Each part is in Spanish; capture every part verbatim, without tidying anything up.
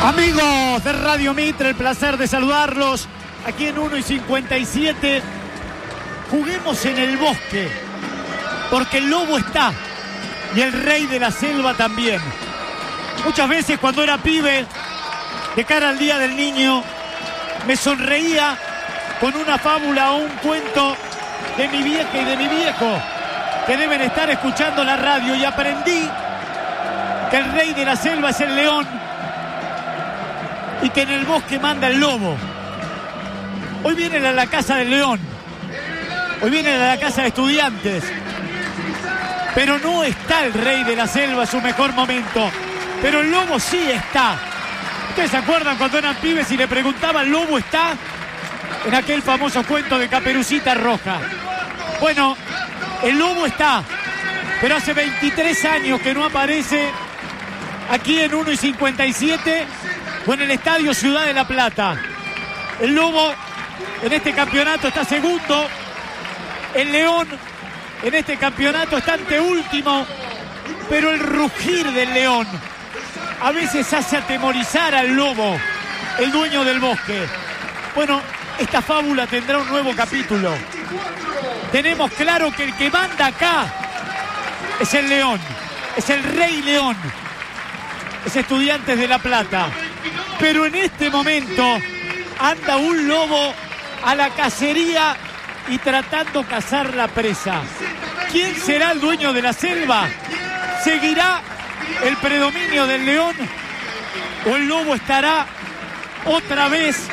Amigos de Radio Mitre, el placer de saludarlos aquí en uno y cincuenta y siete. Juguemos en el bosque, porque el lobo está y el rey de la selva también. Muchas veces cuando era pibe, de cara al Día del Niño, me sonreía con una fábula o un cuento de mi vieja y de mi viejo, que deben estar escuchando la radio, y aprendí que el rey de la selva es el león y que en el bosque manda el lobo. Hoy vienen a la casa del león, hoy vienen a la casa de Estudiantes, pero no está el rey de la selva en su mejor momento, pero el lobo sí está. ¿Ustedes se acuerdan cuando eran pibes y le preguntaban, ¿el lobo está? En aquel famoso cuento de Caperucita Roja. Bueno, el lobo está, pero hace veintitrés años que no aparece aquí en uno y cincuenta y siete o en el Estadio Ciudad de la Plata. El lobo en este campeonato está segundo. El león en este campeonato está anteúltimo. Pero el rugir del león a veces hace atemorizar al lobo, el dueño del bosque. Bueno, esta fábula tendrá un nuevo capítulo. Tenemos claro que el que manda acá es el león, es el rey león, es Estudiantes de La Plata. Pero en este momento anda un lobo a la cacería y tratando de cazar la presa. ¿Quién será el dueño de la selva? ¿Seguirá el predominio del león o el lobo estará otra vez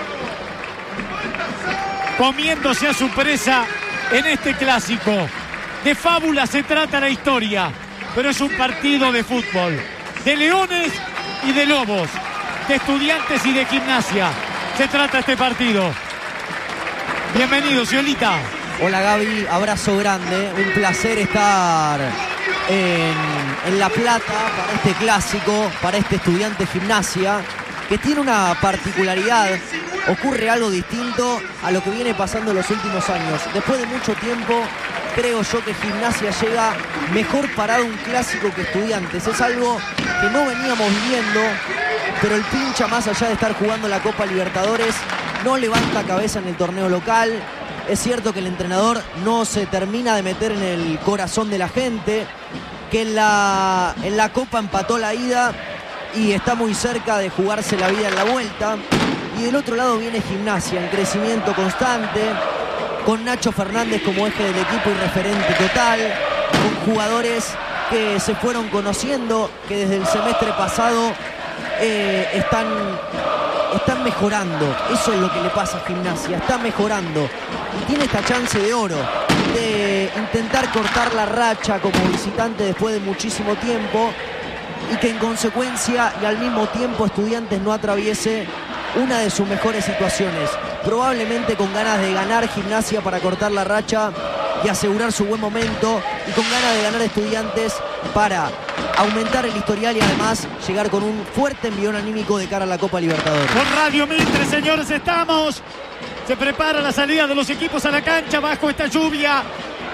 comiéndose a su presa en este clásico? De fábula se trata la historia, pero es un partido de fútbol, de leones y de lobos, de Estudiantes y de Gimnasia. Se trata este partido. Bienvenido, Ciolita. Hola, Gaby, abrazo grande, un placer estar en, en La Plata para este clásico, para este Estudiantes Gimnasia, que tiene una particularidad. Ocurre algo distinto a lo que viene pasando en los últimos años. Después de mucho tiempo, creo yo que Gimnasia llega mejor parado a un clásico que Estudiantes. Es algo que no veníamos viendo, pero el pincha, más allá de estar jugando la Copa Libertadores, no levanta cabeza en el torneo local. Es cierto que el entrenador no se termina de meter en el corazón de la gente, que en la, en la Copa empató la ida y está muy cerca de jugarse la vida en la vuelta. Y del otro lado viene Gimnasia en crecimiento constante, con Nacho Fernández como eje del equipo y referente total, con jugadores que se fueron conociendo, que desde el semestre pasado eh, están, están mejorando. Eso es lo que le pasa a Gimnasia, está mejorando. Y tiene esta chance de oro, de intentar cortar la racha como visitante después de muchísimo tiempo, y que en consecuencia y al mismo tiempo Estudiantes no atraviese una de sus mejores situaciones. Probablemente con ganas de ganar Gimnasia para cortar la racha y asegurar su buen momento, y con ganas de ganar Estudiantes para aumentar el historial y además llegar con un fuerte envión anímico de cara a la Copa Libertadores. Con Radio Mitre, señores, estamos. Se prepara la salida de los equipos a la cancha bajo esta lluvia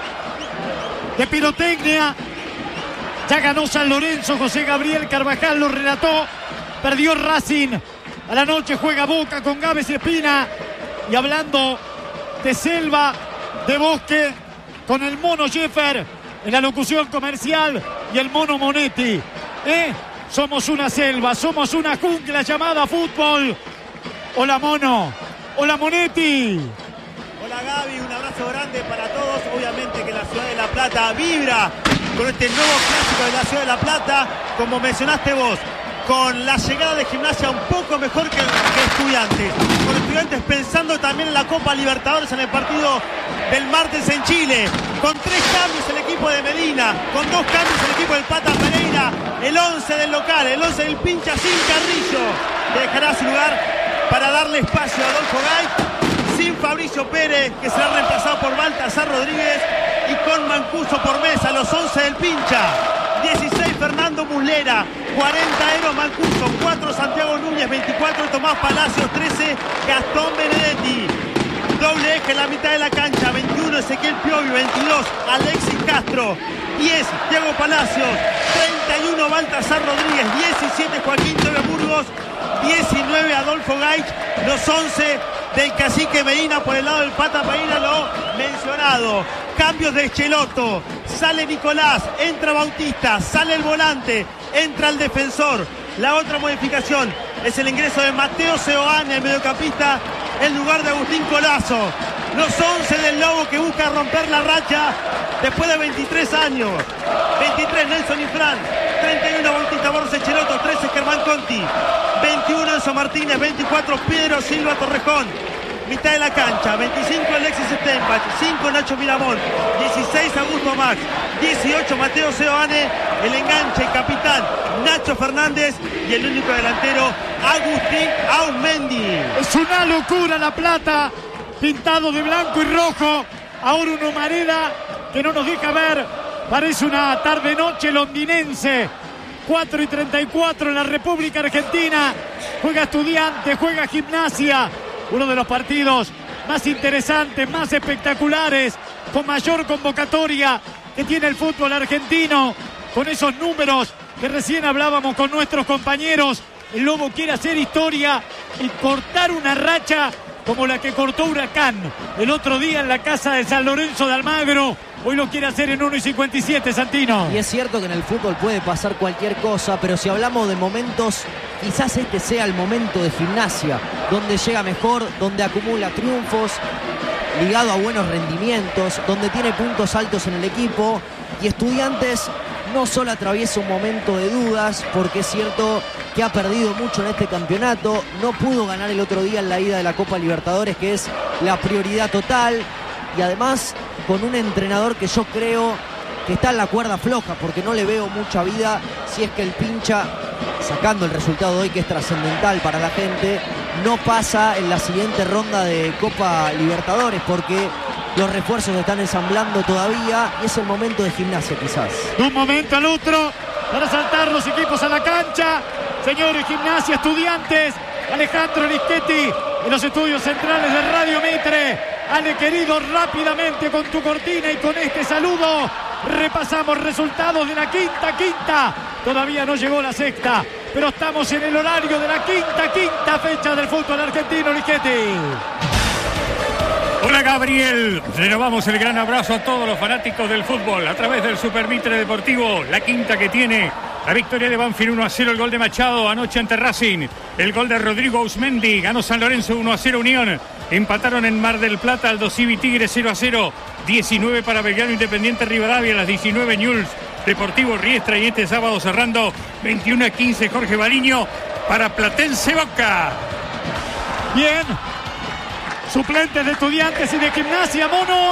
de pirotecnia. Ya ganó San Lorenzo, José Gabriel Carvajal lo relató. Perdió Racing. A la noche juega Boca con Gávez y Espina. Y hablando de selva, de bosque, con el Mono Jeffer en la locución comercial y el Mono Monetti. ¿Eh? Somos una selva, somos una jungla llamada fútbol. Hola, Mono. Hola, Monetti. Hola, Gaby, un abrazo grande para todos. Obviamente que la Ciudad de La Plata vibra con este nuevo clásico de la Ciudad de La Plata, como mencionaste vos, con la llegada de Gimnasia un poco mejor que, que Estudiantes. Con Estudiantes pensando también en la Copa Libertadores en el partido del martes en Chile. Con tres cambios el equipo de Medina, con dos cambios el equipo del Pata Pereira, el once del local, el once del pincha sin Carrillo, que dejará su lugar para darle espacio a Adolfo Gay, sin Fabricio Pérez, que será reemplazado por Baltasar Rodríguez, y con Mancuso por Mesa, los once del pincha. dieciséis Fernando Muslera, cuarenta Eros Mancuso, cuatro Santiago Núñez, veinticuatro Tomás Palacios, trece Gastón Benedetti. Doble eje en la mitad de la cancha, veintiuno Ezequiel Piovi, veintidós Alexis Castro, diez Diego Palacios, treinta y uno Baltasar Rodríguez, diecisiete Joaquín Teve Burgos, diecinueve Adolfo Gaich, los once del Cacique Medina. Por el lado del Pata Pereira, lo mencionado. Cambios de Cheloto, sale Nicolás, entra Bautista, sale el volante, entra el defensor. La otra modificación es el ingreso de Mateo Seoane, el mediocampista, en lugar de Agustín Colazo. Los once del Lobo, que busca romper la racha después de veintitrés años. veintitrés Nelson Ifrán, treinta y uno Bautista Barros Cheloto, trece Germán Conti, veintiuno Enzo Martínez, veinticuatro Pedro Silva Torrejón. Mitad de la cancha, veinticinco Alexis Stenbach, cinco Nacho Miramón, dieciséis Augusto Max, dieciocho Mateo Seoane, el enganche, el capitán Nacho Fernández y el único delantero Agustín Aumendi. Es una locura La Plata, pintado de blanco y rojo. Ahora una humareda que no nos deja ver, parece una tarde-noche londinense. cuatro y treinta y cuatro en la República Argentina, juega Estudiantes, juega Gimnasia. Uno de los partidos más interesantes, más espectaculares, con mayor convocatoria que tiene el fútbol argentino, con esos números que recién hablábamos con nuestros compañeros. El Lobo quiere hacer historia y cortar una racha como la que cortó Huracán el otro día en la casa de San Lorenzo de Almagro. Hoy lo quiere hacer en uno y cincuenta y siete, Santino. Y es cierto que en el fútbol puede pasar cualquier cosa, pero si hablamos de momentos, quizás este sea el momento de Gimnasia, donde llega mejor, donde acumula triunfos, ligado a buenos rendimientos, donde tiene puntos altos en el equipo. Y Estudiantes no solo atraviesa un momento de dudas, porque es cierto que ha perdido mucho en este campeonato, no pudo ganar el otro día en la ida de la Copa Libertadores, que es la prioridad total, y además con un entrenador que yo creo que está en la cuerda floja, porque no le veo mucha vida si es que el Pincha, sacando el resultado de hoy que es trascendental para la gente, no pasa en la siguiente ronda de Copa Libertadores, porque los refuerzos se están ensamblando todavía y es el momento de Gimnasia quizás. De un momento al otro para saltar los equipos a la cancha. Señores, Gimnasia, Estudiantes, Alejandro Lischetti en los estudios centrales de Radio Mitre. Ale, querido, rápidamente con tu cortina y con este saludo repasamos resultados de la quinta quinta. Todavía no llegó la sexta, pero estamos en el horario de la quinta quinta fecha del fútbol argentino, Lischetti. Hola, Gabriel, renovamos el gran abrazo a todos los fanáticos del fútbol a través del Super Mitre Deportivo, la quinta que tiene la victoria de Banfield uno a cero, el gol de Machado anoche ante Racing, el gol de Rodrigo Ausmendi, ganó San Lorenzo uno a cero Unión, empataron en Mar del Plata Aldo Civi Tigre cero a cero, diecinueve para Belgrano Independiente Rivadavia, a las diecinueve Newell's Deportivo Riestra, y este sábado cerrando veintiuno a quince Jorge Bariño para Platense Boca. Bien, suplentes de Estudiantes y de Gimnasia, Mono.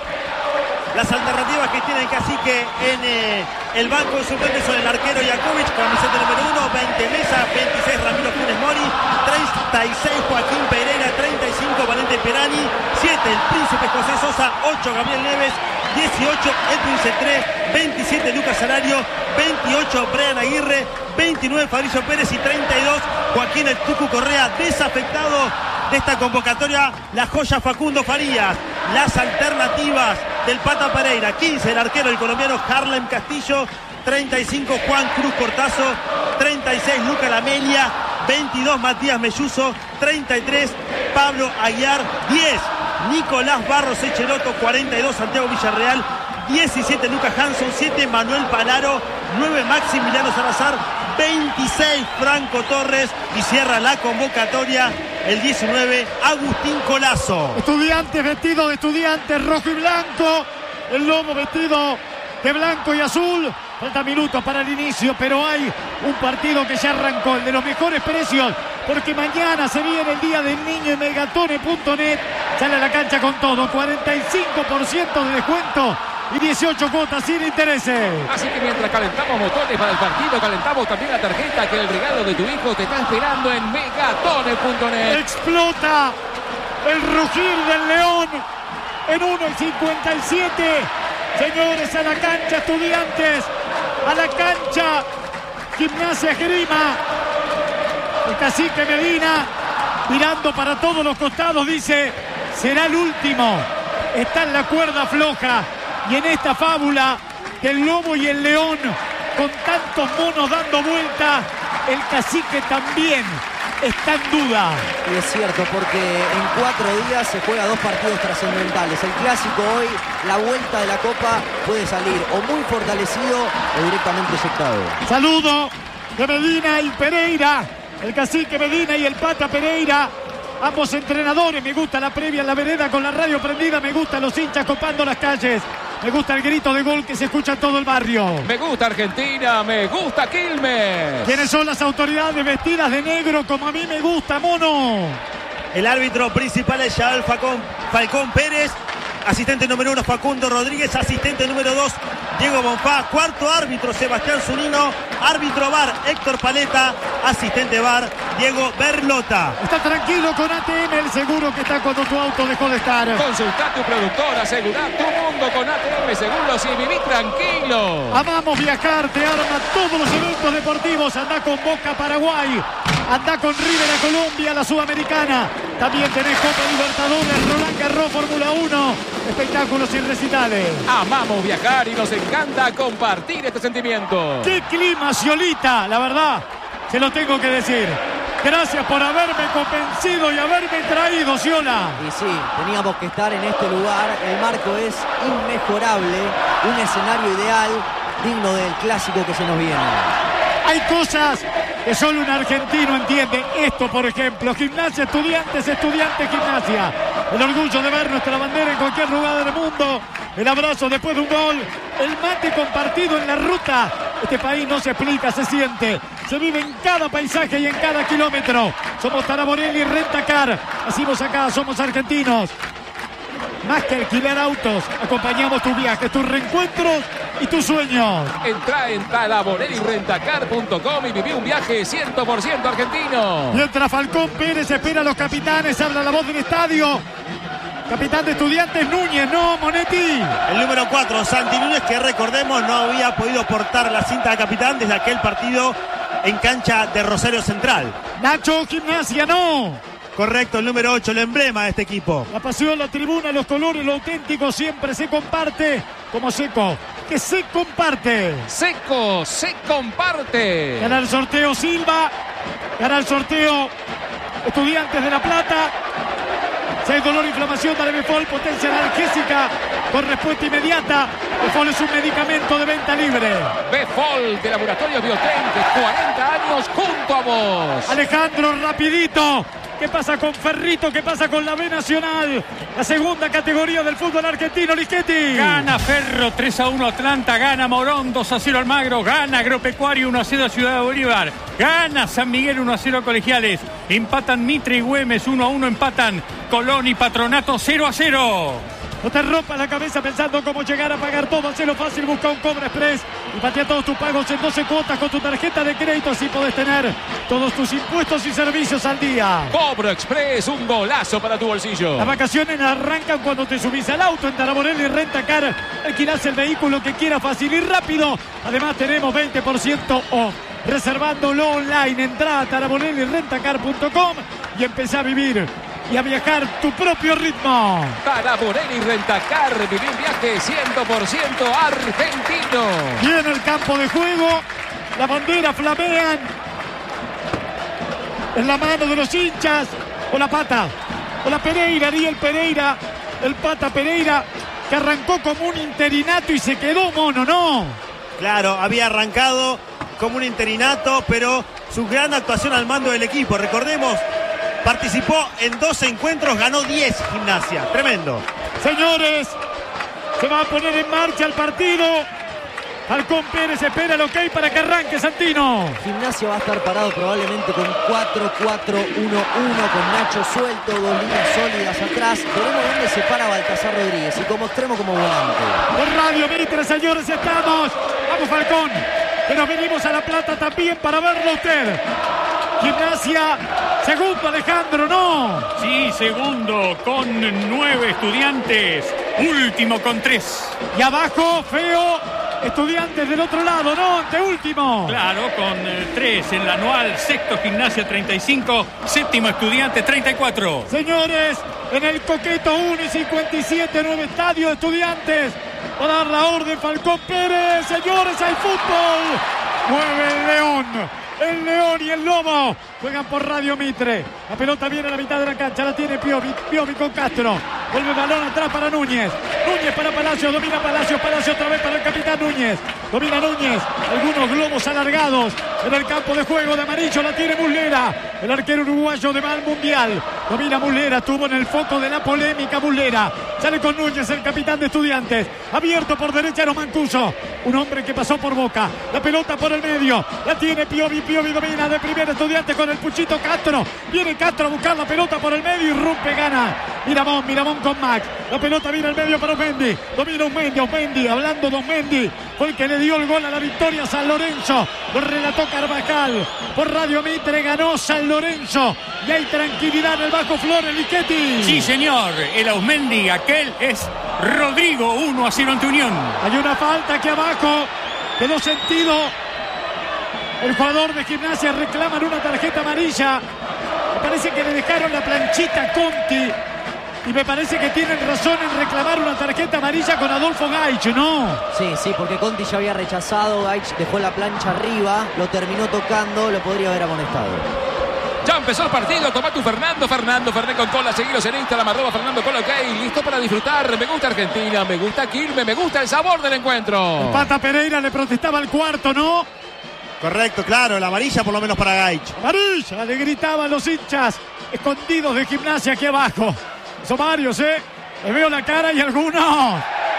Las alternativas que tiene el Cacique en eh, el banco de suplentes son el arquero Jakovic, camiseta número uno, veinte Mesa, veintiséis Ramiro Funes Mori, treinta y seis Joaquín Pereira, treinta y cinco Valente Perani, siete el Príncipe José Sosa, ocho Gabriel Neves, dieciocho Edwin Cetré, veintisiete Lucas Salario, veintiocho Brian Aguirre, veintinueve Fabricio Pérez y treinta y dos Joaquín El Tucu Correa. Desafectado de esta convocatoria la joya Facundo Farías. Las alternativas del Pata Pereira: quince el arquero el colombiano Harlem Castillo, treinta y cinco Juan Cruz Cortazo, treinta y seis Luca Lamelia, veintidós Matías Melluso, treinta y tres Pablo Aguiar, diez Nicolás Barros Echeloto, cuarenta y dos Santiago Villarreal, diecisiete Lucas Hanson, siete Manuel Palaro, nueve Maximiliano Salazar, veintiséis Franco Torres, y cierra la convocatoria el diecinueve Agustín Colazo. Estudiantes vestido de Estudiantes rojo y blanco, el Lobo vestido de blanco y azul. Falta minutos para el inicio, pero hay un partido que ya arrancó, el de los mejores precios, porque mañana se viene el día del niño en megatone punto net. Sale a la cancha con todo, cuarenta y cinco por ciento de descuento y dieciocho cuotas sin intereses. Así que mientras calentamos motores para el partido, calentamos también la tarjeta, que el regalo de tu hijo te está esperando en megatone punto net. Explota el rugir del león en uno y cincuenta y siete. Señores, a la cancha Estudiantes, a la cancha Gimnasia Esgrima. El Cacique Medina, mirando para todos los costados, dice: será el último. Está en la cuerda floja. Y en esta fábula del Lobo y el León, con tantos monos dando vuelta, el Cacique también está en duda. Y es cierto, porque en cuatro días se juega dos partidos trascendentales. El clásico hoy, la vuelta de la Copa, puede salir o muy fortalecido o directamente eyectado. Saludo de Medina y Pereira, el cacique Medina y el Pata Pereira. Ambos entrenadores. Me gusta la previa en la vereda con la radio prendida. Me gustan los hinchas copando las calles. Me gusta el grito de gol que se escucha en todo el barrio. Me gusta Argentina, me gusta Quilmes. ¿Quiénes son las autoridades vestidas de negro como a mí me gusta, mono? El árbitro principal es Yael Falcón, Falcón Pérez. Asistente número uno, Facundo Rodríguez. Asistente número dos, Diego Bonfá. Cuarto árbitro, Sebastián Zunino. Árbitro V A R, Héctor Paleta. Asistente V A R, Diego Berlota. Está tranquilo con A T M, el seguro que está cuando tu auto dejó de estar. Consulta tu productor, asegura tu mundo con A T M Seguros y viví tranquilo. Amamos viajar, te arma todos los eventos deportivos. Andá con Boca Paraguay, andá con River a Colombia, la Sudamericana. También tenés Copa Libertadores, Roland Garros, Fórmula uno, espectáculos y recitales. Amamos viajar y nos encanta compartir este sentimiento. ¡Qué clima, Sciolita! La verdad, se lo tengo que decir. Gracias por haberme convencido y haberme traído, Sciola. Y sí, teníamos que estar en este lugar. El marco es inmejorable, un escenario ideal, digno del clásico que se nos viene. Hay cosas que solo un argentino entiende. Esto, por ejemplo, Gimnasia, Estudiantes, Estudiantes, Gimnasia. El orgullo de ver nuestra bandera en cualquier lugar del mundo. El abrazo después de un gol. El mate compartido en la ruta. Este país no se explica, se siente. Se vive en cada paisaje y en cada kilómetro. Somos Taraborelli Rentacar. Decimos acá, somos argentinos. Más que alquilar autos, acompañamos tus viajes, tus reencuentros y tus sueños. Entra en taraborelli rentacar punto com y viví un viaje cien por ciento argentino. Mientras Falcón Pérez espera a los capitanes, habla la voz del estadio. Capitán de Estudiantes, Núñez, no, Monetti. El número cuatro, Santi Núñez, que recordemos no había podido portar la cinta de capitán desde aquel partido en cancha de Rosario Central. Nacho, Gimnasia, no. Correcto, el número ocho, el emblema de este equipo. La pasión, la tribuna, los colores, lo auténtico siempre se comparte como Seco, que se comparte. Seco, se comparte. Gana el sorteo Silva, gana el sorteo Estudiantes de La Plata. Si hay dolor, inflamación, dale Befol, potencia analgésica con respuesta inmediata. Befol es un medicamento de venta libre. Befol de Laboratorios Biotren, cuarenta años junto a vos. Alejandro, rapidito. ¿Qué pasa con Ferrito? ¿Qué pasa con la B Nacional? La segunda categoría del fútbol argentino, Lichetti. Gana Ferro tres a uno Atlanta, gana Morón dos a cero Almagro, gana Agropecuario uno a cero Ciudad de Bolívar, gana San Miguel uno a cero Colegiales, empatan Mitre y Güemes uno a uno, empatan Colón y Patronato cero a cero. No te rompas la cabeza pensando cómo llegar a pagar todo. Hacelo fácil, busca un Cobra Express y patea todos tus pagos en doce cuotas con tu tarjeta de crédito. Así podés tener todos tus impuestos y servicios al día. Cobra Express, un golazo para tu bolsillo. Las vacaciones arrancan cuando te subís al auto en Taraborelli Rentacar. Alquilás el vehículo que quieras fácil y rápido. Además tenemos veinte por ciento off. Reservándolo online, entrá a taraborelli rentacar punto com y empezá a vivir y a viajar tu propio ritmo. Taraborelli Rentacar, viví un viaje cien por ciento argentino. Viene el campo de juego, la bandera flamean en la mano de los hinchas. O la pata, o la Pereira, Ariel Pereira, el Pata Pereira, que arrancó como un interinato y se quedó, mono, ¿no? Claro, había arrancado como un interinato, pero su gran actuación al mando del equipo. Recordemos, participó en doce encuentros, ganó diez Gimnasia. Tremendo. Señores, se va a poner en marcha el partido. Falcón Pérez espera el ok para que arranque, Santino. Gimnasia va a estar parado probablemente con cuatro cuatro uno uno, con Nacho suelto, dos líneas sólidas atrás. Veremos dónde se para Baltasar Rodríguez, y como extremo como volante. Por Radio Mitre, señores, estamos. Vamos, Falcón, que nos venimos a La Plata también para verlo usted. Gimnasia, segundo Alejandro, ¿no? Sí, segundo con nueve Estudiantes, último con tres. Y abajo, feo, Estudiantes del otro lado, ¿no? Anteúltimo. Claro, con eh, tres en la anual, sexto Gimnasia treinta y cinco, séptimo Estudiantes treinta y cuatro. Señores, en el coqueto uno y cincuenta y siete, nuevo estadio, Estudiantes. Va a dar la orden Falcón Pérez. Señores, hay fútbol. Mueve el león. El león y el lobo Juegan por Radio Mitre. La pelota viene a la mitad de la cancha. La tiene Piovi. Piovi con Castro. Vuelve el balón atrás para Núñez. Núñez para Palacio. Domina Palacio. Palacio otra vez para el capitán Núñez. Domina Núñez. Algunos globos alargados en el campo de juego de amarillo. La tiene Muslera. El arquero uruguayo de mal mundial. Domina Muslera. Estuvo en el foco de la polémica Muslera. Sale con Núñez, el capitán de Estudiantes. Abierto por derecha Mancuso. Un hombre que pasó por Boca. La pelota por el medio. La tiene Piovi. Piovi domina de primer Estudiante con el Puchito Castro. Viene Castro a buscar la pelota por el medio y rompe, gana. Miramón, Miramón con Max. La pelota viene al medio para Osmendi. Domina Osmendi, Osmendi. Hablando de Osmendi. Fue el que le dio el gol a la victoria a San Lorenzo. Lo relató Carvajal. Por Radio Mitre ganó San Lorenzo. Y hay tranquilidad en el Bajo Flores, Lichetti. Sí, señor. El Osmendi, aquel es Rodrigo, uno a cero ante Unión. Hay una falta aquí abajo. Quedó sentido. El jugador de Gimnasia reclama una tarjeta amarilla. Me parece que le dejaron la planchita a Conti. Y me parece que tienen razón en reclamar una tarjeta amarilla con Adolfo Gaich, ¿no? Sí, sí, porque Conti ya había rechazado. Gaich dejó la plancha arriba. Lo terminó tocando. Lo podría haber amonestado. Ya empezó el partido, toma tu Fernando, Fernando, Ferné con cola, seguiros en Instagram, arroba Fernando Cola, ok, listo para disfrutar, me gusta Argentina, me gusta Quilmes, me gusta el sabor del encuentro. El Pata Pereira le protestaba al cuarto, ¿no? Correcto, claro, la amarilla por lo menos para Gaich. Amarilla, le gritaban los hinchas escondidos de Gimnasia aquí abajo. Son varios, ¿eh? Les veo la cara y algunos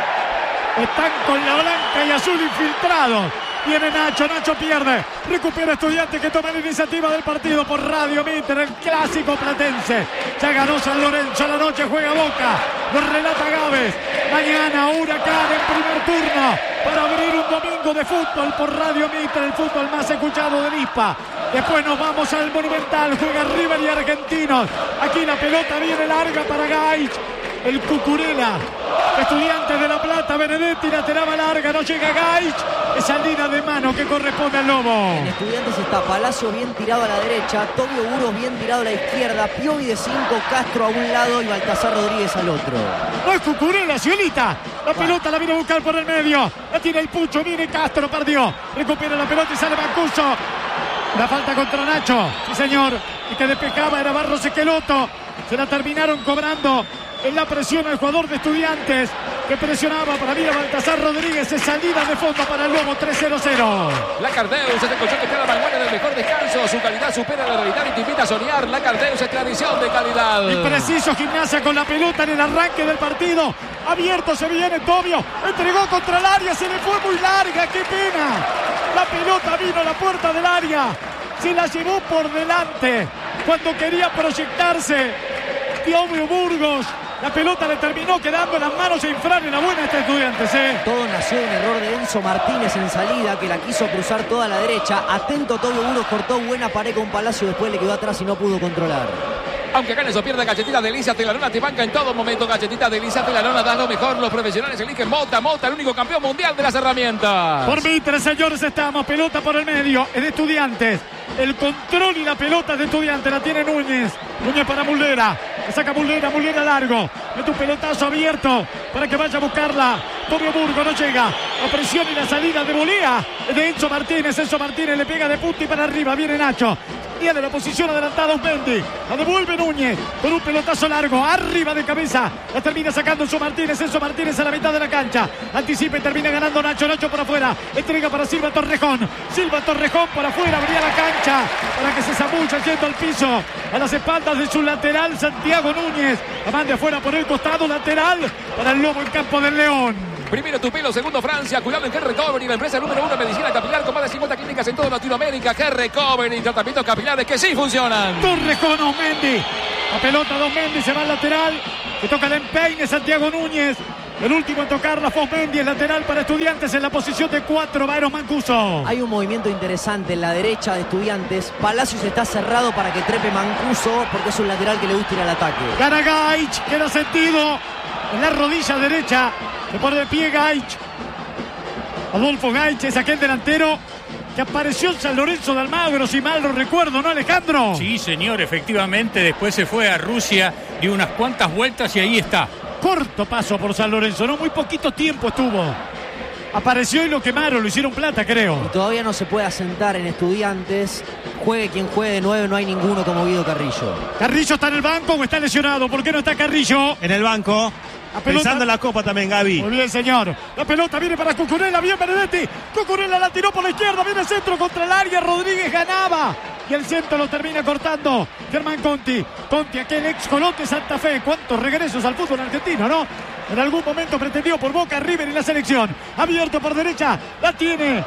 están con la blanca y azul infiltrados. Viene Nacho, Nacho pierde. Recupera Estudiantes que toma la iniciativa del partido por Radio Mitre, el clásico platense. Ya ganó San Lorenzo, a la noche juega Boca. Lo relata Gávez. Mañana Huracán en primer turno para abrir un domingo de fútbol por Radio Mitre, el fútbol más escuchado de Lispa. Después nos vamos al Monumental, juega River y Argentinos. Aquí la pelota viene larga para Gaich. El Cucurella, Estudiantes de La Plata, Benedetti, la tiraba larga, no llega Gaich. Es salida de mano que corresponde al Lobo. En Estudiantes está Palacio bien tirado a la derecha, Tobio Buros bien tirado a la izquierda, Piovi de cinco, Castro a un lado y Baltasar Rodríguez al otro. No es Cucurella, Ciolita. La pelota la viene a buscar por el medio. La tira el Pucho, viene Castro, perdió. Recupera la pelota y sale Mancuso. La falta contra Nacho, sí señor. Y que despejaba era Barros Esqueloto. Se la terminaron cobrando. En la presión al jugador de Estudiantes que presionaba para mí a Baltasar Rodríguez. Es salida de fondo para el Lobo. Tres cero cero. La Cardeus es el colchón que está a la vanguardia del mejor descanso. Su calidad supera la realidad y te invita a soñar. La Cardeus es tradición de calidad. Y preciso Gimnasia con la pelota en el arranque del partido. Abierto se viene Tobio. Entregó contra el área. Se le fue muy larga. ¡Qué pena! La pelota vino a la puerta del área. Se la llevó por delante cuando quería proyectarse Tobio Burgos. La pelota le terminó quedando en las manos a infrar en la buena este Estudiantes, ¿eh? Todo nació en error de Enzo Martínez en salida, que la quiso cruzar toda a la derecha. Atento Tobio Buros, cortó buena pared con Palacio, después le quedó atrás y no pudo controlar. Aunque ganes o pierda, Galletita Delicia Telarona te banca en todo momento. Galletita Delicia Telarona da lo mejor. Los profesionales eligen Mota. Mota, el único campeón mundial de las herramientas. Por Mitre, señores, estamos. Pelota por el medio. Es de Estudiantes. El control y la pelota de Estudiantes la tiene Núñez. Núñez para Muslera. Le saca Muslera, Muslera largo. Mete un pelotazo abierto para que vaya a buscarla. Tobio Burgo no llega. La presión y la salida de volea de Enzo Martínez. Enzo Martínez le pega de punta y para arriba. Viene Nacho. Tiene la posición adelantada Osmendi. La devuelve Núñez con un pelotazo largo. Arriba de cabeza. La termina sacando Enzo Martínez. Enzo Martínez a la mitad de la cancha. Anticipa y termina ganando Nacho. Nacho por afuera. Entrega para Silva Torrejón. Silva Torrejón por afuera. Abría la cancha para que se zamulla yendo al piso. A las espaldas de su lateral Santiago Núñez. La manda afuera por el costado lateral para el Lobo en campo del León. Primero tu pelo, segundo Francia. Cuidado en Hair Recovery, la empresa número uno en medicina capilar con más de cincuenta clínicas en toda Latinoamérica. Hair Recovery, tratamientos capilares que sí funcionan. Torrejón, Osmendi. La pelota de Osmendi se va al lateral. Que toca el empeine Santiago Núñez. El último en tocarla fue Osmendi, el lateral para Estudiantes en la posición de cuatro. Baeros Mancuso. Hay un movimiento interesante en la derecha de Estudiantes. Palacios está cerrado para que trepe Mancuso porque es un lateral que le gusta ir al ataque. Gana Gaich, queda sentido en la rodilla derecha. Se pone de pie Gaich. Adolfo Gaich es aquel delantero que apareció en San Lorenzo de Almagro, si mal no recuerdo, ¿no, Alejandro? Sí, señor, efectivamente. Después se fue a Rusia, dio unas cuantas vueltas y ahí está. Corto paso por San Lorenzo, ¿no? Muy poquito tiempo estuvo. Apareció y lo quemaron, lo hicieron plata, creo. Y todavía no se puede asentar en Estudiantes. Juegue quien juegue de nueve, no hay ninguno como Guido Carrillo. ¿Carrillo está en el banco o está lesionado? ¿Por qué no está Carrillo? En el banco. Pensando en la Copa también, Gaby. Muy bien, señor. La pelota viene para Cucurella. Bien, Benedetti. Cucurella la tiró por la izquierda. Viene el centro contra el área. Rodríguez ganaba. Y el centro lo termina cortando Germán Conti. Conti, aquel ex Colón de Santa Fe. ¿Cuántos regresos al fútbol argentino, no? En algún momento pretendió por Boca, River y la selección. Abierto por derecha. La tiene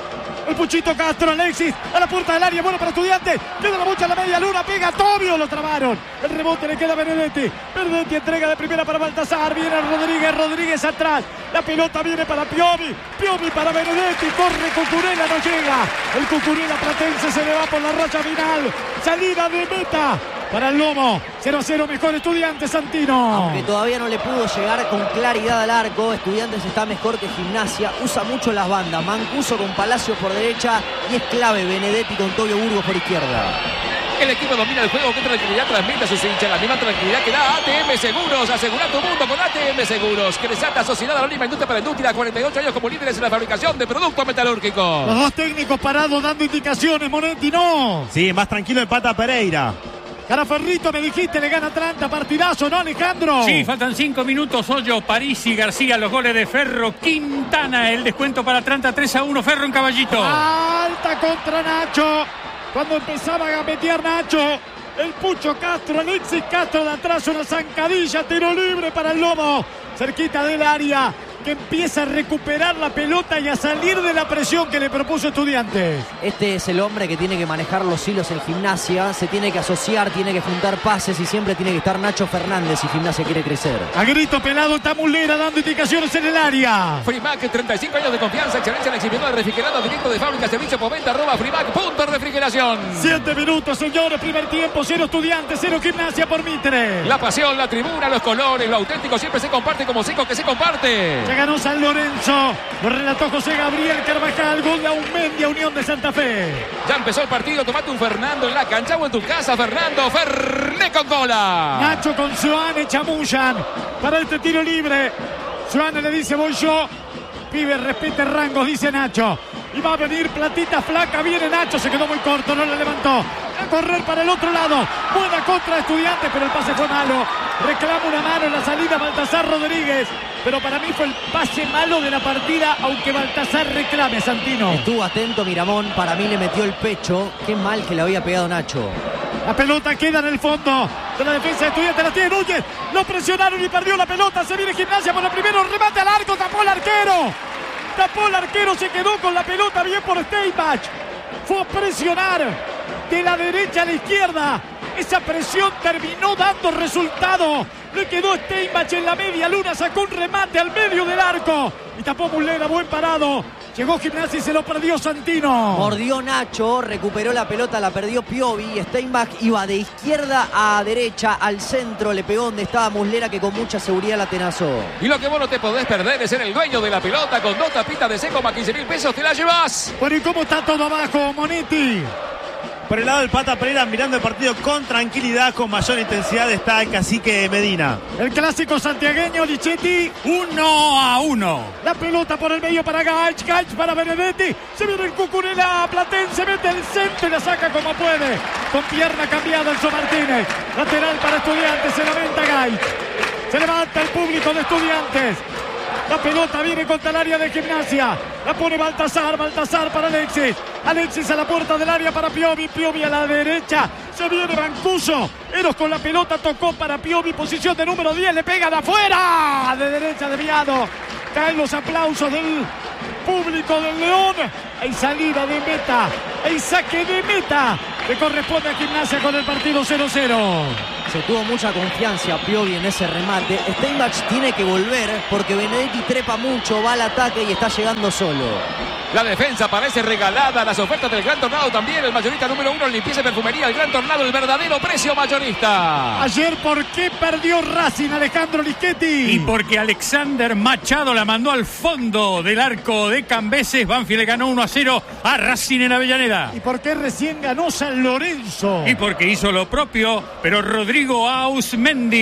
el Puchito Castro. Alexis a la puerta del área. Bueno para Estudiantes. Queda la bocha a la media luna. Pega Tobio. Lo trabaron. El rebote le queda a Benedetti. Benedetti entrega de primera para Baltasar. Viene Rodríguez. Rodríguez atrás. La pelota viene para Piovi. Piovi para Benedetti. Corre Cucurella. No llega. El Cucurella platense se le va por la raya final. Salida de meta para el Lobo. cero a cero, mejor Estudiantes, Santino. Aunque todavía no le pudo llegar con claridad al arco, Estudiantes está mejor que Gimnasia, usa mucho las bandas, Mancuso con Palacios por derecha y es clave Benedetti con Tobio Burgos por izquierda. El equipo domina el juego, qué tranquilidad transmite a sus hinchas, la misma tranquilidad que da A T M Seguros. Asegura tu mundo con A T M Seguros. Cresata, Sociedad Anónima Industria para la Industria, cuarenta y ocho años como líderes en la fabricación de productos metalúrgicos. Los dos técnicos parados dando indicaciones, Monetti no. Sí, más tranquilo empata Pereira. Caraferrito, me dijiste, le gana Atlanta, partidazo, ¿no, Alejandro? Sí, faltan cinco minutos. Hoyo, París y García, los goles de Ferro, Quintana, el descuento para Atlanta, tres a uno, Ferro en Caballito. Alta contra Nacho. Cuando empezaba a gambetear Nacho, el Pucho Castro, Alexis Castro de atrás, una zancadilla, tiro libre para el Lobo, cerquita del área, que empieza a recuperar la pelota y a salir de la presión que le propuso Estudiantes. Este es el hombre que tiene que manejar los hilos en Gimnasia, se tiene que asociar, tiene que juntar pases y siempre tiene que estar Nacho Fernández si Gimnasia quiere crecer. A grito pelado está Mulera dando indicaciones en el área. Frimac, treinta y cinco años de confianza, excelencia en exhibidor refrigerado directo de fábrica, servicio por venta, arroba Frimac, punto refrigeración. Siete minutos, señores, primer tiempo, cero Estudiantes, cero Gimnasia por Mitre. La pasión, la tribuna, los colores, lo auténtico siempre se comparte como seco que se comparte. Ya ganó San Lorenzo, lo relató José Gabriel Carvajal, gol de Aumendia, Unión de Santa Fe. Ya empezó el partido, tomate un Fernando en la cancha o en tu casa, Fernando Ferné con cola. Nacho con Suane chamullan para este tiro libre. Suane le dice voy yo. Pibe, respete rangos, dice Nacho. Y va a venir platita flaca, viene Nacho, se quedó muy corto, no le levantó. A correr para el otro lado. Buena contra Estudiantes, pero el pase fue malo. Reclama una mano en la salida Baltasar Rodríguez. Pero para mí fue el pase malo de la partida, aunque Baltasar reclame, Santino. Estuvo atento Miramón, para mí le metió el pecho. Qué mal que le había pegado Nacho. La pelota queda en el fondo de la defensa de Estudiantes, la tiene Núñez. Lo presionaron y perdió la pelota. Se viene Gimnasia por el primero, remate al arco, tapó el arquero. Tapó el arquero, se quedó con la pelota, bien por Steinbach. Fue a presionar de la derecha a la izquierda. Esa presión terminó dando resultado. Le quedó Steinbach en la media luna, sacó un remate al medio del arco. Y tapó Mulera, buen parado. Llegó Gimnasia y se lo perdió Santino. Mordió Nacho, recuperó la pelota, la perdió Piovi. Steinbach iba de izquierda a derecha, al centro, le pegó donde estaba Muslera, que con mucha seguridad la tenazó. Y lo que vos no te podés perder es ser el dueño de la pelota. Con dos tapitas de seco más quince mil pesos te la llevas. Bueno, ¿y cómo está todo abajo, Monetti? Por el lado del Pata Pereira, mirando el partido con tranquilidad, con mayor intensidad, está el Cacique Medina. El clásico santiagueño, Lichetti. Uno a uno. La pelota por el medio para Gaich, Gaich para Benedetti. Se viene el Cucurella, Platense, mete el centro y la saca como puede. Con pierna cambiada el Martínez. Lateral para Estudiantes, se lamenta Gaich. Se levanta el público de Estudiantes. La pelota viene contra el área de Gimnasia. La pone Baltasar, Baltasar para Alexis. Alexis a la puerta del área para Piovi. Piovi a la derecha. Se viene Mancuso. Eros con la pelota, tocó para Piovi. Posición de número diez. Le pega de afuera. De derecha desviado. Caen los aplausos del público del León. Hay salida de meta. Hay saque de meta. Le corresponde a Gimnasia con el partido cero cero. Se tuvo mucha confianza Piovi en ese remate. Steinbach tiene que volver porque Benedetti trepa mucho, va al ataque y está llegando solo. La defensa parece regalada. Las ofertas del Gran Tornado también. El mayorista número uno en limpieza y perfumería. El Gran Tornado, el verdadero precio mayorista. Ayer, ¿por qué perdió Racing, Alejandro Lischetti? Y porque Alexander Machado la mandó al fondo del arco de Cambeses. Banfield le ganó uno a cero a Racing en Avellaneda. ¿Y por qué recién ganó San Lorenzo? Y porque hizo lo propio, pero Rodrigo Ausmendi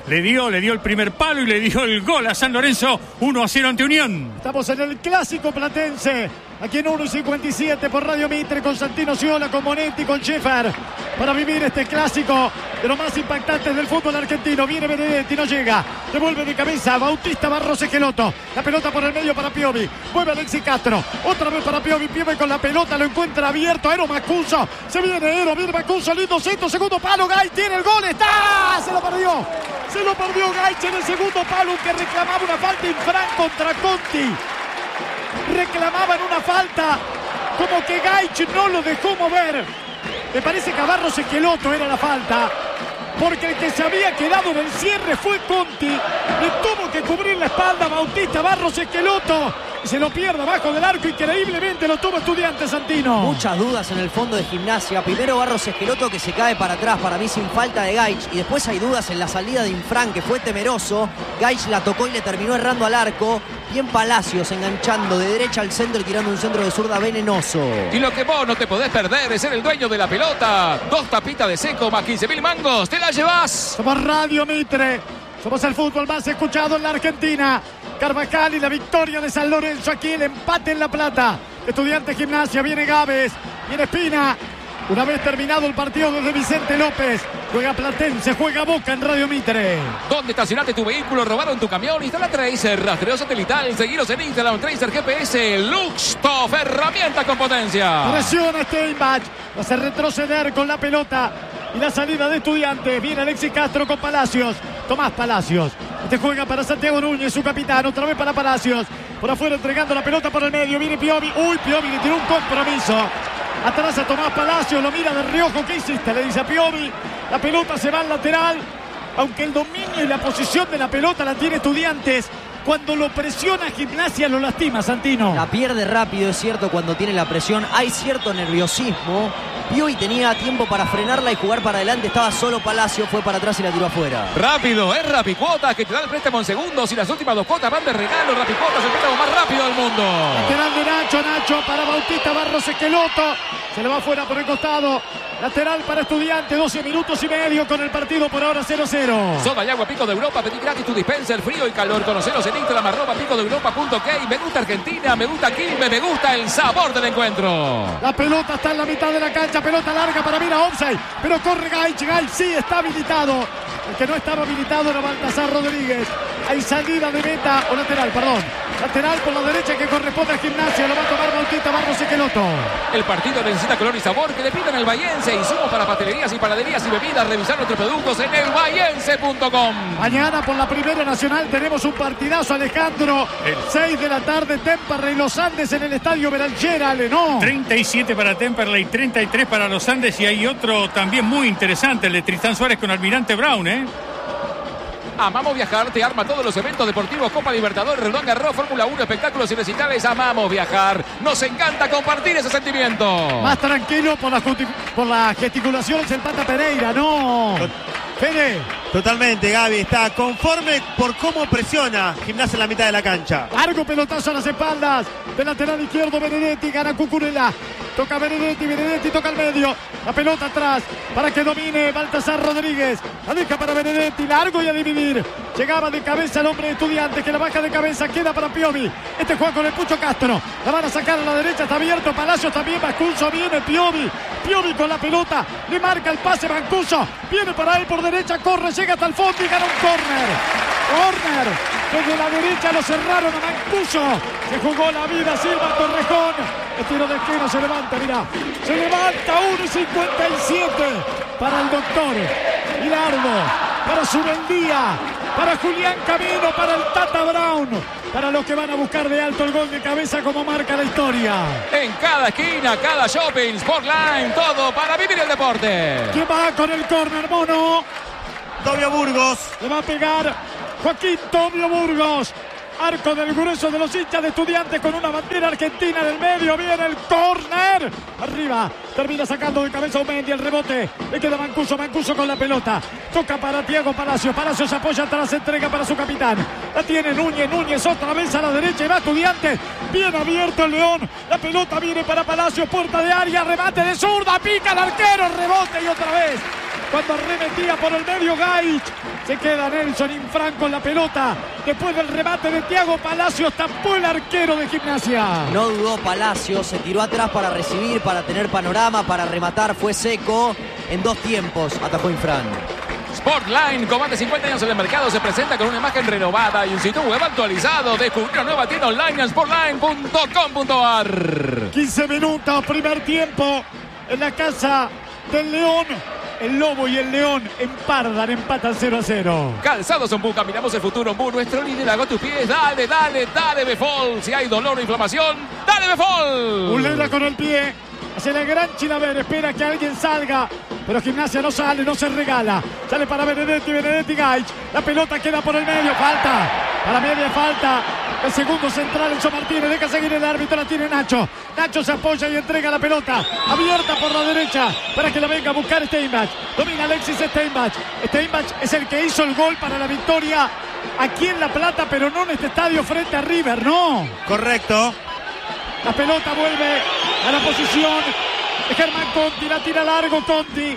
le dio, le dio el primer palo y le dio el gol a San Lorenzo, uno a cero ante Unión. Estamos en el clásico platense, aquí en uno y cincuenta y siete por Radio Mitre, con Santino Ciola, con Monetti, con Schäfer, para vivir este clásico de los más impactantes del fútbol argentino. Viene Benedetti, no llega, devuelve de cabeza Bautista Barros Esqueloto, la pelota por el medio para Piovi, mueve Alexis Castro, otra vez para Piovi, Piovi con la pelota, lo encuentra abierto, Ero Mancuso, se viene Ero, viene Mancuso, lindo centro, segundo palo, Gay tiene el gol, está, se lo perdió, se lo perdió Gaich en el segundo palo, que reclamaba una falta infran contra Conti, reclamaban una falta, como que Gaich no lo dejó mover. Me parece que a Barros Esqueloto era la falta, porque el que se había quedado en el cierre fue Conti, le tuvo que cubrir la espalda a Bautista Barros Esqueloto, y se lo pierde abajo del arco, increíblemente lo tuvo Estudiantes, Santino. Muchas dudas en el fondo de Gimnasia. Primero Barros Esqueloto, que se cae para atrás, para mí sin falta de Gaich, y después hay dudas en la salida de Infran, que fue temeroso. Gaich la tocó y le terminó errando al arco. Bien Palacios enganchando de derecha al centro y tirando un centro de zurda venenoso. Y lo que vos no te podés perder es ser el dueño de la pelota. Dos tapitas de seco más quince mil mangos, te la llevas. Somos Radio Mitre, somos el fútbol más escuchado en la Argentina. Carvajal y la victoria de San Lorenzo, aquí el empate en La Plata. Estudiantes Gimnasia, viene Gávez, viene Espina. Una vez terminado el partido desde Vicente López, juega Platense, juega Boca en Radio Mitre. ¿Dónde estacionaste tu vehículo? ¿Robaron tu camión? Instala Tracer, rastreo satelital. Seguiros en Instagram, Tracer G P S, Luxtoff, herramienta con potencia. Presiona Steinbach, va a hacer retroceder con la pelota. Y la salida de Estudiantes, viene Alexis Castro con Palacios, Tomás Palacios. Este juega para Santiago Núñez, su capitán, otra vez para Palacios. Por afuera entregando la pelota por el medio, viene Piovi. Uy, Piovi le tiró un compromiso. Atrás a Tomás Palacios, lo mira de reojo. ¿Qué hiciste? Le dice a Piovi. La pelota se va al lateral. Aunque el dominio y la posición de la pelota la tiene Estudiantes, cuando lo presiona Gimnasia lo lastima, Santino. La pierde rápido, es cierto, cuando tiene la presión. Hay cierto nerviosismo. Piovi tenía tiempo para frenarla y jugar para adelante. Estaba solo Palacio, fue para atrás y la tiró afuera. Rápido, es Rapicuotas, que te da el préstamo en segundos y las últimas dos cuotas van de regalo. Rapicuotas, el préstamo más rápido del mundo. Lateral de Nacho, Nacho para Bautista Barros Esqueloto. Se le va afuera por el costado. Lateral para Estudiantes, doce minutos y medio con el partido por ahora cero cero. Soda y agua Pico de Europa, pedí gratis tu dispenser, frío y calor. Conoceros en Instagram, arroba pico de europa punto k. Me gusta Argentina, me gusta Quilmes, me gusta el sabor del encuentro. La pelota está en la mitad de la cancha, pelota larga para Mira offside, pero corre Gaich, Gaich sí está habilitado. El que no estaba habilitado era Baltasar Rodríguez. Hay salida de meta, o lateral, perdón. Lateral por la derecha que corresponde a Gimnasia. Lo va a tomar Bautista Barros Esqueloto. El partido necesita color y sabor. Que le pidan al Bahiense. Insumos para pastelerías y panaderías y bebidas. Revisar nuestros productos en el bahiense punto com. Mañana por la Primera Nacional tenemos un partidazo, Alejandro. El seis de la tarde, Temperley Los Andes en el Estadio Beranchera, Lenó. treinta y siete para Temperley, treinta y tres para Los Andes. Y hay otro también muy interesante, el de Tristán Suárez con Almirante Brown, ¿eh? Amamos Viajar, te arma todos los eventos deportivos, Copa Libertadores, Roland Garros, Fórmula uno, espectáculos y recitales. Amamos Viajar, nos encanta compartir ese sentimiento. Más tranquilo por las por la gesticulaciones el Pata Pereira, no. Fede. Totalmente, Gaby, está conforme por cómo presiona Gimnasia en la mitad de la cancha. Largo pelotazo a las espaldas del lateral izquierdo Benedetti, gana Cucurella. Toca Benedetti, Benedetti toca al medio. La pelota atrás para que domine Baltasar Rodríguez. La deja para Benedetti, largo y a dividir. Llegaba de cabeza el hombre de Estudiantes, que la baja de cabeza, queda para Piovi. Este juega con el Pucho Castro. La van a sacar a la derecha, está abierto Palacios también, Mancuso, viene Piovi. Piovi con la pelota, le marca el pase Mancuso. Viene para él por derecha, corre, llega hasta el fondo y gana un córner. Córner. Desde la derecha lo cerraron a Mancuso. Se jugó la vida Silva Torrejón. El tiro de esquina se levanta, mirá. Se levanta uno y cincuenta y siete para el doctor Hilardo, para Zubendía, para Julián Camino, para el Tata Brown, para los que van a buscar de alto el gol de cabeza como marca la historia. En cada esquina, cada shopping, Sportline, todo para vivir el deporte. ¿Quién va con el córner, mono? Tobio Burgos. Le va a pegar Joaquín Tobio Burgos. Arco del grueso de los hinchas de Estudiantes con una bandera argentina del medio. Viene el córner. Arriba. Termina sacando de cabeza Umendi. El rebote. Le queda Mancuso. Mancuso con la pelota. Toca para Thiago Palacios. Palacios apoya atrás. Entrega para su capitán. La tiene Núñez. Núñez otra vez a la derecha. Y va Estudiantes. Bien abierto el León. La pelota viene para Palacios. Puerta de área. Remate de zurda. Pica el arquero. Rebote y otra vez. cuando arremetía por el medio Gaich. Se queda Nelson Infran con la pelota. Después del remate de Thiago Palacios, tapó el arquero de Gimnasia. No dudó Palacios, se tiró atrás para recibir, para tener panorama, para rematar. Fue seco. En dos tiempos atajó Infran. Sportline, con más de cincuenta años en el mercado, se presenta con una imagen renovada y un sitio web actualizado. Descubrí una nueva tienda online en sportline punto com punto a r. quince minutos, primer tiempo en la casa del León. El Lobo y el León empardan, empatan cero a cero. Calzados Ombuca, miramos el futuro. Ombu, nuestro líder, hago tus pies. Dale, dale, dale, Befol. Si hay dolor o inflamación, dale, Befol. Mulera con el pie. Hace la gran Chilaver, espera que alguien salga. Pero Gimnasia no sale, no se regala. Sale para Benedetti, Benedetti Gaich. La pelota queda por el medio, falta. Para media falta. El segundo central, Enzo Martínez. Deja seguir el árbitro, la tiene Nacho. Nacho se apoya y entrega la pelota. Abierta por la derecha para que la venga a buscar Steinbach. Domina Alexis Steinbach. Steinbach es el que hizo el gol para la victoria aquí en La Plata, pero no en este estadio frente a River, no. Correcto. La pelota vuelve a la posición de Germán Conti. La tira largo Conti.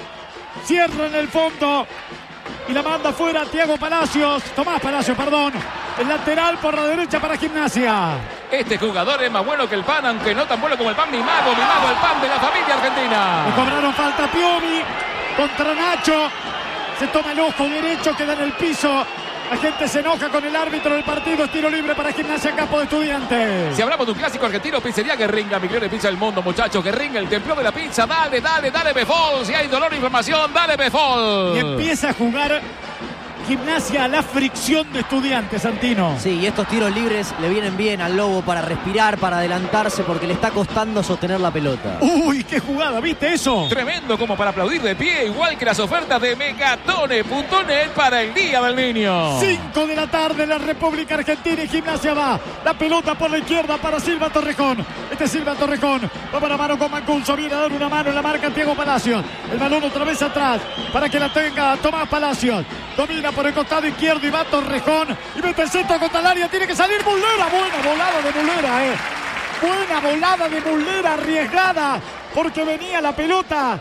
Cierra en el fondo. Y la manda fuera Thiago Palacios. Tomás Palacios, perdón. El lateral por la derecha para Gimnasia. Este jugador es más bueno que el pan, aunque no tan bueno como el pan. Mi mago, mi mago, el pan de la familia argentina. Le cobraron falta a Piovi contra Nacho. Se toma el ojo derecho, queda en el piso. La gente se enoja con el árbitro del partido. Es tiro libre para Gimnasia, campo de Estudiantes. Si hablamos de un clásico argentino, pizzería Guerringa, mi de pizza del mundo, muchachos. Guerringa, el templo de la pizza. Dale, dale, dale, Befol. Si hay dolor o inflamación, dale, Befol. Y empieza a jugar Gimnasia a la fricción de Estudiantes, Santino. Sí, y estos tiros libres le vienen bien al Lobo para respirar, para adelantarse, porque le está costando sostener la pelota. Uy, qué jugada, ¿viste eso? Tremendo, como para aplaudir de pie, igual que las ofertas de Megatone punto net para el Día del Niño. cinco de la tarde en la República Argentina y Gimnasia va. La pelota por la izquierda para Silva Torrejón. Este es Silva Torrejón. Va para mano con Mancuso. Viene a dar una mano en la marca Thiago Palacios. El balón otra vez atrás para que la tenga Tomás Palacios. Domina por el costado izquierdo y va Torrejón. Y mete el centro contra el área. Tiene que salir Muslera. Buena volada de Muslera, eh. Buena volada de Muslera, arriesgada. Porque venía la pelota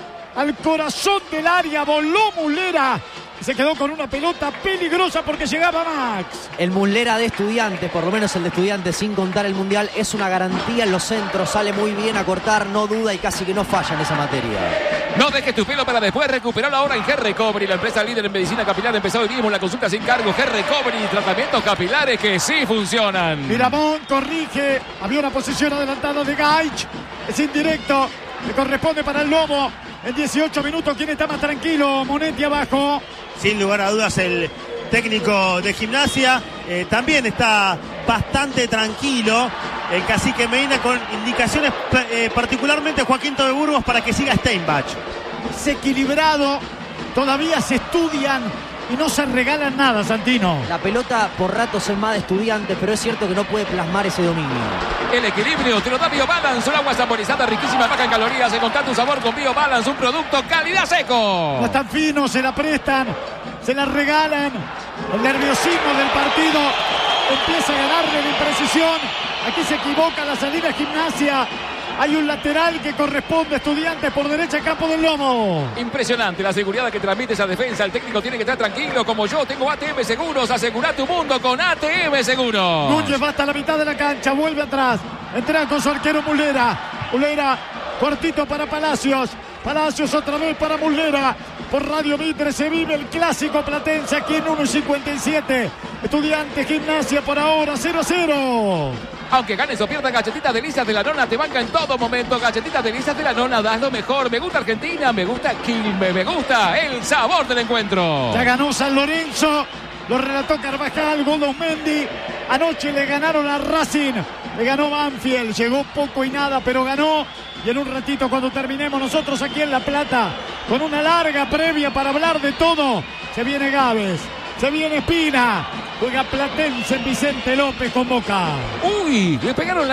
al corazón del área. Voló Muslera. Y se quedó con una pelota peligrosa porque llegaba Max. El Muslera de Estudiantes, por lo menos el de Estudiantes sin contar el Mundial, es una garantía en los centros. Sale muy bien a cortar, no duda y casi que no falla en esa materia. No dejes tu pelo para después recuperarlo ahora en G-Recovery, la empresa líder en medicina capilar. Empezó hoy mismo la consulta sin cargo. G-Recovery, tratamientos capilares que sí funcionan. Miramón corrige. Había una posición adelantada de Gaich. Es indirecto. Le corresponde para el Lobo. En dieciocho minutos, ¿quién está más tranquilo? Monetti abajo. Sin lugar a dudas, el técnico de Gimnasia eh, también está bastante tranquilo. El cacique Medina con indicaciones eh, particularmente Joaquín Tobe Burgos para que siga Steinbach. Es equilibrado. Todavía se estudian y no se regalan nada, Santino. La pelota por ratos es más de Estudiantes, pero es cierto que no puede plasmar ese dominio. El equilibrio te lo da BioBalance, un agua saborizada, riquísima, baja en calorías. Encontrá tu sabor con BioBalance, un producto calidad seco. No están finos, se la prestan, se la regalan. El nerviosismo del partido empieza a ganarle la imprecisión. Aquí se equivoca la salida Gimnasia. Hay un lateral que corresponde a Estudiantes por derecha, campo del Lomo. Impresionante la seguridad que transmite esa defensa. El técnico tiene que estar tranquilo, como yo. Tengo A T M Seguros. Asegura tu mundo con A T M Seguros. Núñez va hasta la mitad de la cancha, vuelve atrás. Entra con su arquero Muslera. Muslera, cuartito para Palacios. Palacios otra vez para Muslera. Por Radio Mitre se vive el clásico platense aquí en uno cincuenta y siete. Estudiantes Gimnasia por ahora cero a cero. Aunque ganes o pierdas, Galletitas Delicias de la Nona te banca en todo momento. Galletitas Delicias de la Nona, das lo mejor. Me gusta Argentina, me gusta Quilmes, me gusta el sabor del encuentro. Ya ganó San Lorenzo, lo relató Carvajal, Godos Mendy. Anoche le ganaron a Racing, le ganó Banfield, llegó poco y nada, pero ganó. Y en un ratito, cuando terminemos nosotros aquí en La Plata, con una larga previa para hablar de todo, se viene Gávez, se viene Espina, juega Platense en Vicente López con Boca. Uy, le pegaron la